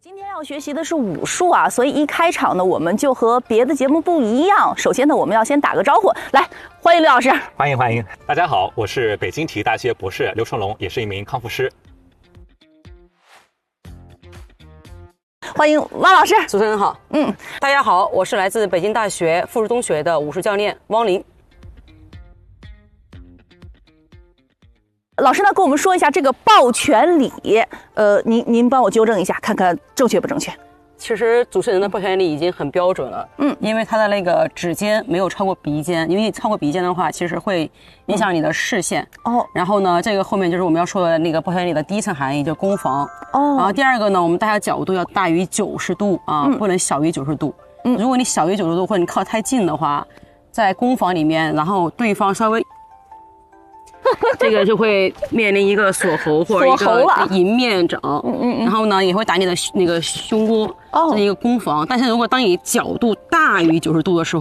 今天要学习的是武术啊，所以一开场呢，我们就和别的节目不一样。首先呢，我们要先打个招呼，来，欢迎刘老师。 欢迎，大家好，我是北京体育大学博士刘成龙，也是一名康复师。 欢迎汪老师。 主持人好，大家好，我是来自北京大学附属中学的武术教练汪林。 老师呢，跟我们说一下这个抱拳礼，您帮我纠正一下，看看正确不正确。 其实主持人的抱拳礼已经很标准了，因为他的那个指尖没有超过鼻尖，因为超过鼻尖的话，其实会影响你的视线。然后呢，这个后面就是我们要说的那个抱拳礼的第一层含义，就攻防。然后第二个呢，我们大家角度要大于90度啊，不能小于90度。如果你小于90度或者你靠太近的话，在攻防里面，然后对方稍微这个就会面临一个锁喉或者一个迎面掌，然后呢也会打你的那个胸窝，这是一个攻防。但是如果当你角度大于90度的时候，